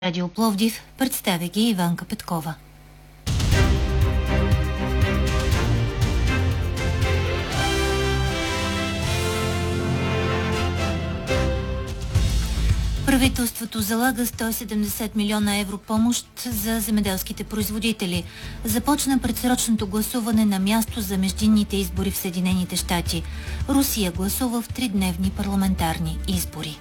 Радио Пловдив, представя ги Иванка Петкова. Правителството залага 170 милиона евро помощ за земеделските производители. Започна предсрочното гласуване на място за междинните избори в Съединените щати. Русия гласува в 3-дневни парламентарни избори.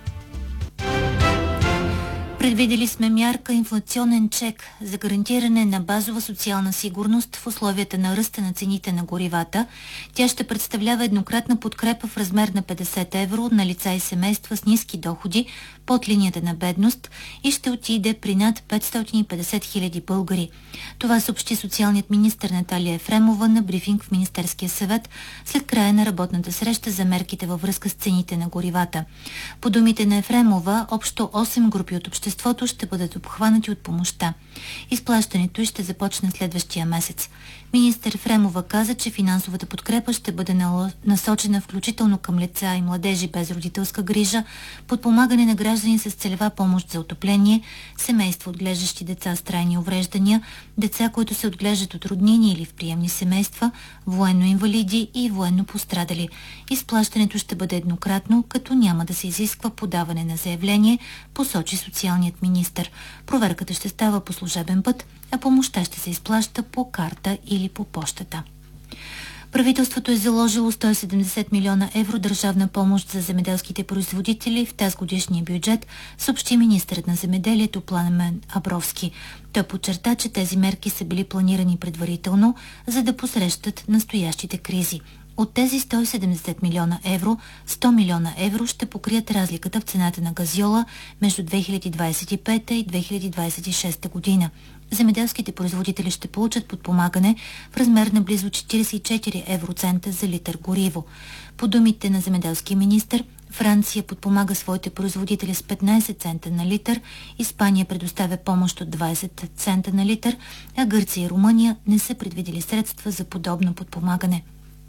Предвидели сме мярка инфлационен чек за гарантиране на базова социална сигурност в условията на ръста на цените на горивата. Тя ще представлява еднократна подкрепа в размер на 50 евро на лица и семейства с ниски доходи под линията на бедност и ще отиде при над 550 хиляди българи. Това съобщи социалният министър Наталия Ефремова на брифинг в Министерския съвет след края на работната среща за мерките във връзка с цените на горивата. По думите на Ефремова, общо 8 групи от обществото ще бъдат обхванати от помощта. Изплащането ще започне следващия месец. Министър Ефремова каза, че финансовата подкрепа ще бъде насочена включително към лица и младежи без родителска грижа, подпомагане на граждани с целева помощ за отопление, семейства отглеждащи деца с трайни увреждания, деца, които се отглеждат от роднини или в приемни семейства, военно-инвалиди и военно-пострадали. Изплащането ще бъде еднократно, като няма да се изисква подаване на заявление, посочи социалният министър. Проверката ще става по служебен път, а помощта ще се изплаща по карта или по пощата. Правителството е заложило 170 милиона евро държавна помощ за земеделските производители в тази годишния бюджет, съобщи министърът на земеделието Пламен Абровски. Той подчерта, че тези мерки са били планирани предварително, за да посрещат настоящите кризи. От тези 170 милиона евро, 100 милиона евро ще покрият разликата в цената на газьола между 2025 и 2026 година. Земеделските производители ще получат подпомагане в размер на близо 44 евроцента за литър гориво. По думите на земеделския министър, Франция подпомага своите производители с 15 цента на литър, Испания предоставя помощ от 20 цента на литър, а Гърция и Румъния не са предвидели средства за подобно подпомагане.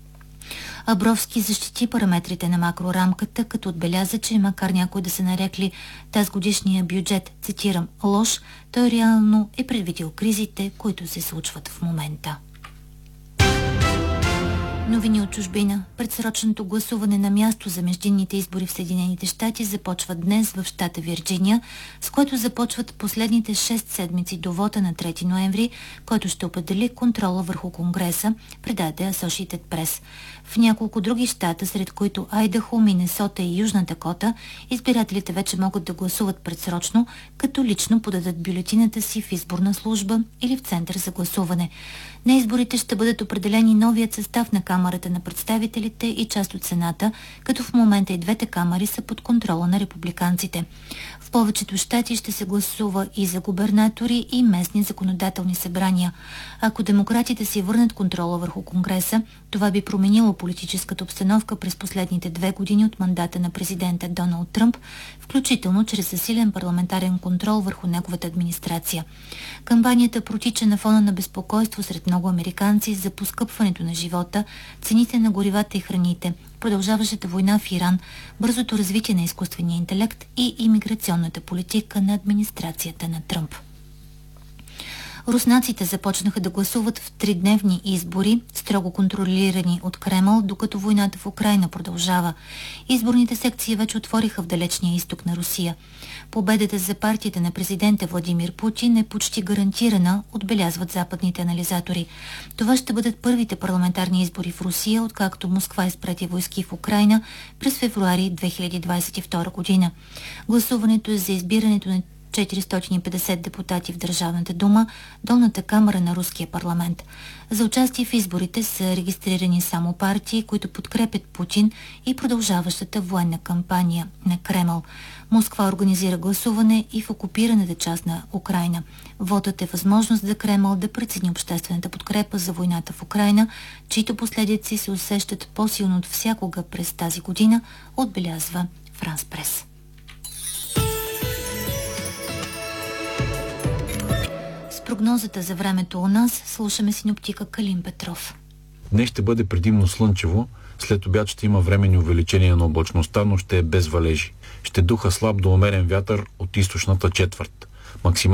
Абровски защити параметрите на макрорамката, като отбеляза, че макар някой да се нарекли тази годишния бюджет, цитирам, лош, той реално е предвидил кризите, които се случват в момента. Новини от чужбина. Предсрочното гласуване на място за междинните избори в Съединените щати започва днес в щата Вирджиния, с което започват последните 6 седмици до вота на 3 ноември, който ще определи контрола върху Конгреса, предаде Associated Press. В няколко други щата, сред които Айдахо, Минесота и Южна Дакота, избирателите вече могат да гласуват предсрочно, като лично подадат бюлетината си в изборна служба или в център за гласуване. На изборите ще бъдат определени новият състав на Камарата на представителите и част от Сената, като в момента и двете камари са под контрола на републиканците. В повечето щати ще се гласува и за губернатори и местни законодателни събрания. Ако демократите си върнат контрола върху Конгреса, това би променило политическата обстановка през последните 2 години от мандата на президента Доналд Тръмп, включително чрез засилен парламентарен контрол върху неговата администрация. Кампанията протича на фона на безпокойство сред много американци за поскъпването на живота, цените на горивата и храните, продължаващата война в Иран, бързото развитие на изкуствения интелект и имиграционната политика на администрацията на Тръмп. Руснаците започнаха да гласуват в 3-дневни избори, строго контролирани от Кремъл, докато войната в Украйна продължава. Изборните секции вече отвориха в далечния изток на Русия. Победата за партията на президента Владимир Путин е почти гарантирана, отбелязват западните анализатори. Това ще бъдат първите парламентарни избори в Русия, откакто Москва изпрати войски в Украйна през февруари 2022 година. Гласуването е за избирането на 450 депутати в Държавната дума, долната камара на руския парламент. За участие в изборите са регистрирани само партии, които подкрепят Путин и продължаващата военна кампания на Кремъл. Москва организира гласуване и в окупираната част на Украйна. Вотът е възможност за Кремъл да прецени обществената подкрепа за войната в Украйна, чието последици се усещат по-силно от всякога през тази година, отбелязва Франс Прес. Прогнозата за времето у нас слушаме синоптика Калин Петров. Днес ще бъде предимно слънчево, след обяд ще има временни увеличения на облачността, но ще е без валежи. Ще духа слаб до умерен вятър от източната четвърт. максимално